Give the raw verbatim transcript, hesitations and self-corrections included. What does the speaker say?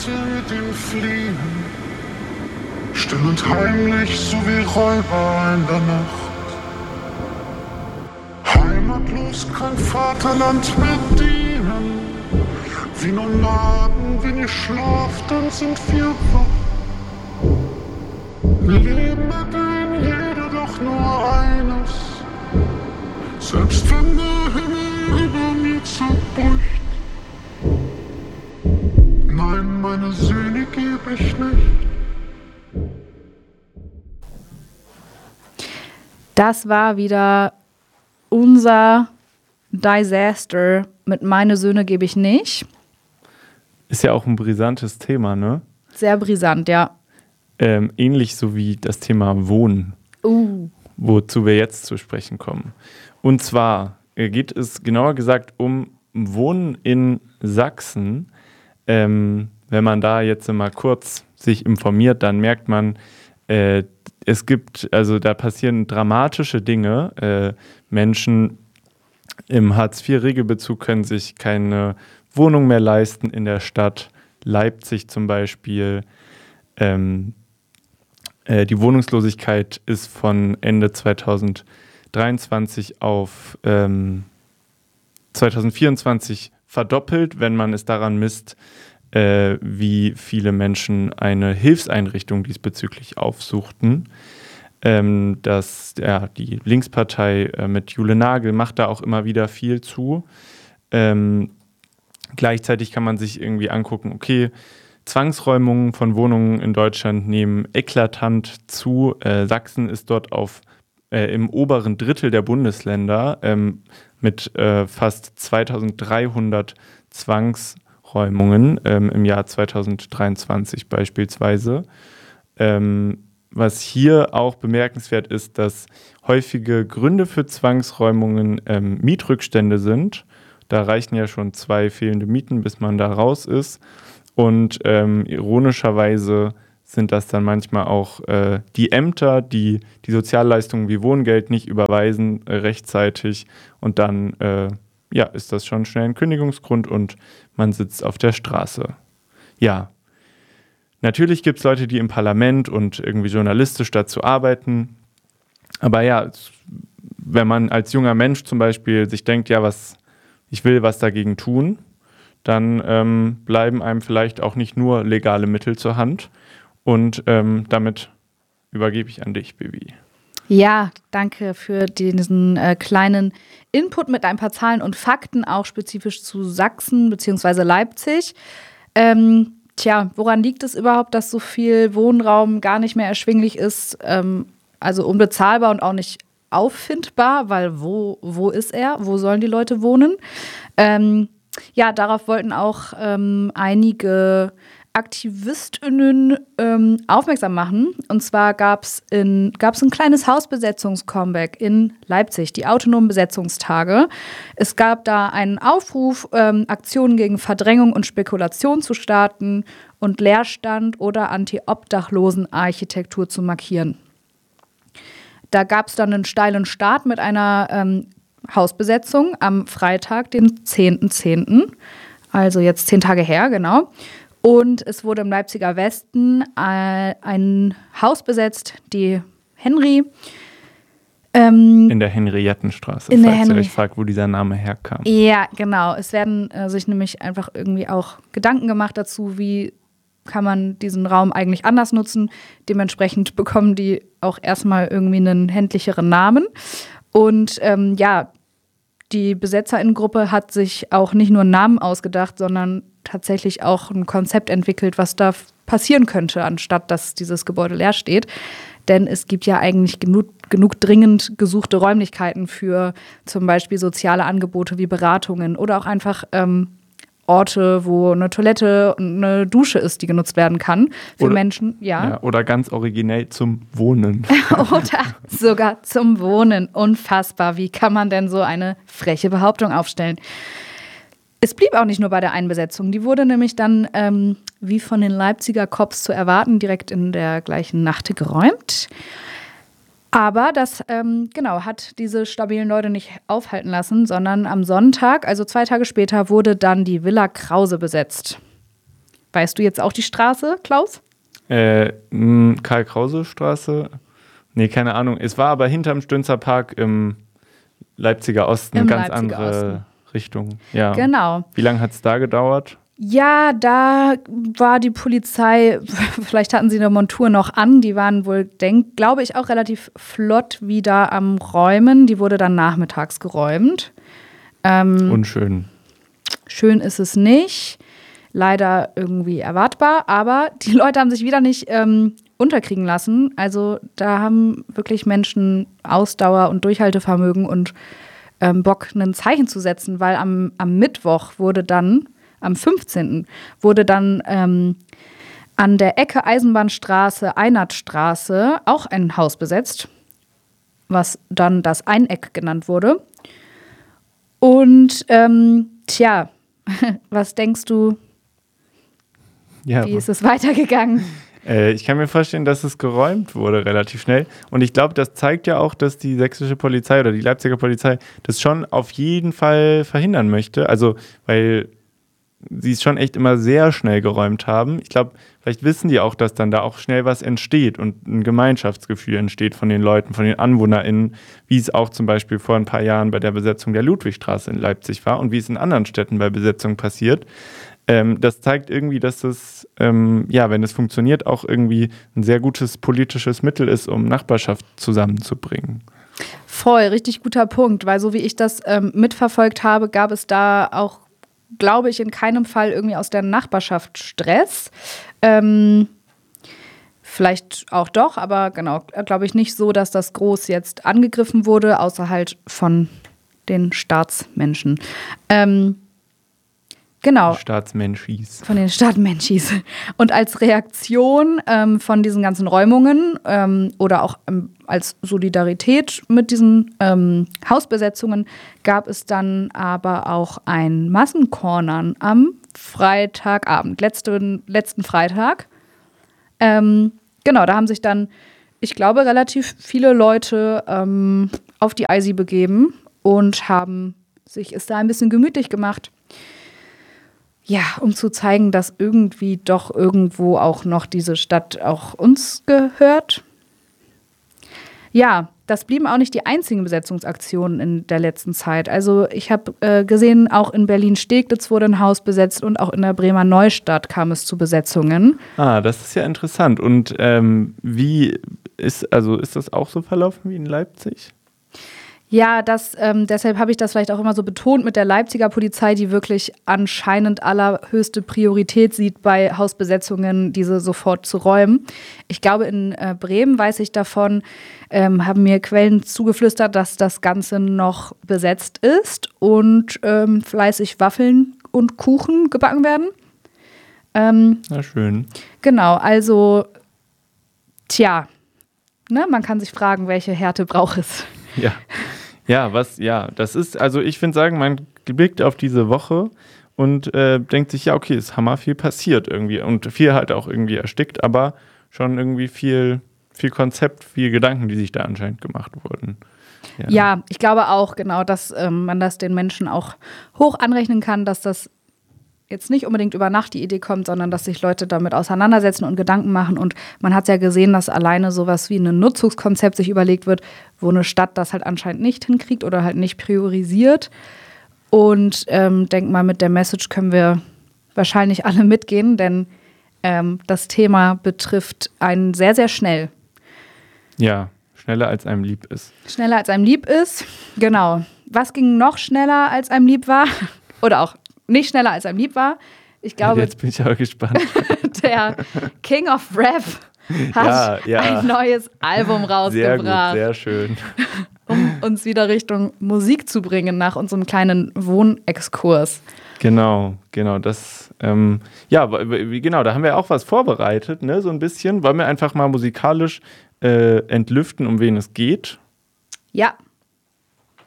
mit ihm fliehen. Still und heimlich, so wie Räuber in der Nacht. Heimatlos kein Vaterland mehr dienen. Wie Nomaden, wenn ihr schlaft, dann sind wir wach. Leben ergehen jeder doch nur eines. Selbst wenn der Himmel über mir zerbricht. Nein, meine Söhne gebe ich nicht. Das war wieder unser Disaster mit Meine Söhne gebe ich nicht. Ist ja auch ein brisantes Thema, ne? Sehr brisant, ja. Ähm, ähnlich so wie das Thema Wohnen, Uh. wozu wir jetzt zu sprechen kommen. Und zwar geht es genauer gesagt um Wohnen in Sachsen. Ähm, wenn man da jetzt mal kurz sich informiert, dann merkt man, äh, es gibt, also da passieren dramatische Dinge. Äh, Menschen im Hartz vier Regelbezug können sich keine Wohnung mehr leisten in der Stadt. Leipzig zum Beispiel. Ähm, äh, die Wohnungslosigkeit ist von Ende zweitausenddreiundzwanzig auf ähm, zweitausendvierundzwanzig verdoppelt, wenn man es daran misst, äh, wie viele Menschen eine Hilfseinrichtung diesbezüglich aufsuchten. Ähm, dass ja, die Linkspartei äh, mit Jule Nagel macht da auch immer wieder viel zu. Ähm, gleichzeitig kann man sich irgendwie angucken, okay, Zwangsräumungen von Wohnungen in Deutschland nehmen eklatant zu. Äh, Sachsen ist dort auf, äh, im oberen Drittel der Bundesländer ähm, mit äh, fast zweitausenddreihundert Zwangsräumungen ähm, im Jahr zweitausenddreiundzwanzig beispielsweise. Ähm, Was hier auch bemerkenswert ist, dass häufige Gründe für Zwangsräumungen ähm, Mietrückstände sind. Da reichen ja schon zwei fehlende Mieten, bis man da raus ist. Und ähm, ironischerweise sind das dann manchmal auch äh, die Ämter, die die Sozialleistungen wie Wohngeld nicht überweisen äh, rechtzeitig. Und dann äh, ja, ist das schon schnell ein Kündigungsgrund und man sitzt auf der Straße. Ja. Natürlich gibt es Leute, die im Parlament und irgendwie journalistisch dazu arbeiten. Aber ja, wenn man als junger Mensch zum Beispiel sich denkt, ja, was ich will was dagegen tun, dann ähm, bleiben einem vielleicht auch nicht nur legale Mittel zur Hand. Und ähm, damit übergebe ich an dich, Bibi. Ja, danke für diesen äh, kleinen Input mit ein paar Zahlen und Fakten, auch spezifisch zu Sachsen bzw. Leipzig. Ähm, Tja, woran liegt es überhaupt, dass so viel Wohnraum gar nicht mehr erschwinglich ist? Ähm, also unbezahlbar und auch nicht auffindbar, weil wo, wo ist er? Wo sollen die Leute wohnen? Ähm, ja, darauf wollten auch ähm, einige AktivistInnen ähm, aufmerksam machen. Und zwar gab es ein kleines Hausbesetzungs-Comeback in Leipzig, die autonomen Besetzungstage. Es gab da einen Aufruf, ähm, Aktionen gegen Verdrängung und Spekulation zu starten und Leerstand oder Anti-Obdachlosen-Architektur zu markieren. Da gab es dann einen steilen Start mit einer ähm, Hausbesetzung am Freitag, den zehnten zehnten Also jetzt zehn Tage her, genau. Und es wurde im Leipziger Westen äh, ein Haus besetzt, die Henry. Ähm, in der Henriettenstraße, in falls der Henry- ihr euch fragt, wo dieser Name herkam. Ja, genau. Es werden äh, sich nämlich einfach irgendwie auch Gedanken gemacht dazu, wie kann man diesen Raum eigentlich anders nutzen. Dementsprechend bekommen die auch erstmal irgendwie einen händlicheren Namen. Und ähm, ja, die BesetzerInnengruppe hat sich auch nicht nur einen Namen ausgedacht, sondern tatsächlich auch ein Konzept entwickelt, was da passieren könnte, anstatt dass dieses Gebäude leer steht. Denn es gibt ja eigentlich genug, genug dringend gesuchte Räumlichkeiten für zum Beispiel soziale Angebote wie Beratungen oder auch einfach ähm, Orte, wo eine Toilette und eine Dusche ist, die genutzt werden kann für oder, Menschen. Ja. ja. Oder ganz originell zum Wohnen. Oder sogar zum Wohnen. Unfassbar. Wie kann man denn so eine freche Behauptung aufstellen? Es blieb auch nicht nur bei der Einbesetzung. Die wurde nämlich dann, ähm, wie von den Leipziger Cops zu erwarten, direkt in der gleichen Nacht geräumt. Aber das, ähm, genau, hat diese stabilen Leute nicht aufhalten lassen, sondern am Sonntag, also zwei Tage später, wurde dann die Villa Krause besetzt. Weißt du jetzt auch die Straße, Klaus? Äh, Karl-Krause-Straße? Nee, keine Ahnung. Es war aber hinterm Stünzer Park im Leipziger Osten, Im ganz Leipziger andere Osten. Richtung. Ja. Genau. Wie lange hat es da gedauert? Ja, da war die Polizei, vielleicht hatten sie eine Montur noch an, die waren wohl, denk, glaube ich, auch relativ flott wieder am Räumen. Die wurde dann nachmittags geräumt. Ähm, Unschön. Schön ist es nicht. Leider irgendwie erwartbar, aber die Leute haben sich wieder nicht ähm, unterkriegen lassen. Also da haben wirklich Menschen Ausdauer und Durchhaltevermögen und ähm, Bock, ein Zeichen zu setzen, weil am, am Mittwoch wurde dann, am fünfzehnten wurde dann ähm, an der Ecke Eisenbahnstraße, Einertstraße auch ein Haus besetzt, was dann das Eineck genannt wurde. Und ähm, tja, was denkst du, Ja, wie ist es weitergegangen? Äh, ich kann mir vorstellen, dass es geräumt wurde relativ schnell. Und ich glaube, das zeigt ja auch, dass die sächsische Polizei oder die Leipziger Polizei das schon auf jeden Fall verhindern möchte. Also, weil sie es schon echt immer sehr schnell geräumt haben. Ich glaube, vielleicht wissen die auch, dass dann da auch schnell was entsteht und ein Gemeinschaftsgefühl entsteht von den Leuten, von den AnwohnerInnen, wie es auch zum Beispiel vor ein paar Jahren bei der Besetzung der Ludwigstraße in Leipzig war und wie es in anderen Städten bei Besetzung passiert. Ähm, das zeigt irgendwie, dass es, ähm, ja, wenn es funktioniert, auch irgendwie ein sehr gutes politisches Mittel ist, um Nachbarschaft zusammenzubringen. Voll, richtig guter Punkt, weil so wie ich das ähm, mitverfolgt habe, gab es da auch, glaube ich, in keinem Fall irgendwie aus der Nachbarschaft Stress. Ähm, vielleicht auch doch, aber genau, glaube ich nicht so, dass das groß jetzt angegriffen wurde, außer halt von den Staatsmenschen. Ähm, Genau. Staatsmenschis. Von den Staatsmenschis. Und als Reaktion ähm, von diesen ganzen Räumungen ähm, oder auch ähm, als Solidarität mit diesen ähm, Hausbesetzungen gab es dann aber auch ein Massenkornern am Freitagabend, letzten, letzten Freitag. Ähm, genau, da haben sich dann, ich glaube, relativ viele Leute ähm, auf die Eisi begeben und haben sich es da ein bisschen gemütlich gemacht. Ja, um zu zeigen, dass irgendwie doch irgendwo auch noch diese Stadt auch uns gehört. Ja, das blieben auch nicht die einzigen Besetzungsaktionen in der letzten Zeit. Also ich habe äh, gesehen, auch in Berlin-Steglitz wurde ein Haus besetzt und auch in der Bremer Neustadt kam es zu Besetzungen. Ah, das ist ja interessant. Und ähm, wie ist, also ist das auch so verlaufen wie in Leipzig? Ja, das, ähm, deshalb habe ich das vielleicht auch immer so betont mit der Leipziger Polizei, die wirklich anscheinend allerhöchste Priorität sieht bei Hausbesetzungen, diese sofort zu räumen. Ich glaube, in äh, Bremen weiß ich davon, ähm, haben mir Quellen zugeflüstert, dass das Ganze noch besetzt ist und ähm, fleißig Waffeln und Kuchen gebacken werden. Ähm, Na schön. Genau, also, tja, ne, man kann sich fragen, welche Härte braucht es. Ja. Ja, was, ja, das ist, also ich finde sagen, man blickt auf diese Woche und äh, denkt sich, ja, okay, ist hammer viel passiert irgendwie und viel halt auch irgendwie erstickt, aber schon irgendwie viel, viel Konzept, viel Gedanken, die sich da anscheinend gemacht wurden. Ja, ja ich glaube auch, genau, dass ähm, man das den Menschen auch hoch anrechnen kann, dass das jetzt nicht unbedingt über Nacht die Idee kommt, sondern dass sich Leute damit auseinandersetzen und Gedanken machen. Und man hat ja gesehen, dass alleine sowas wie ein Nutzungskonzept sich überlegt wird, wo eine Stadt das halt anscheinend nicht hinkriegt oder halt nicht priorisiert. Und ähm, denk mal, mit der Message können wir wahrscheinlich alle mitgehen, denn ähm, das Thema betrifft einen sehr, sehr schnell. Ja, schneller als einem lieb ist. Schneller als einem lieb ist, genau. Was ging noch schneller als einem lieb war? Oder auch nicht schneller als einem lieb war. Ich glaube, jetzt bin ich aber gespannt. Der King of Rap hat ja, ja. ein neues Album rausgebracht. Sehr gut, sehr schön. Um uns wieder Richtung Musik zu bringen nach unserem kleinen Wohnexkurs. Genau, genau, das, ähm, ja, wie, genau, da haben wir auch was vorbereitet, ne, so ein bisschen. Wollen wir einfach mal musikalisch äh, entlüften, um wen es geht? Ja.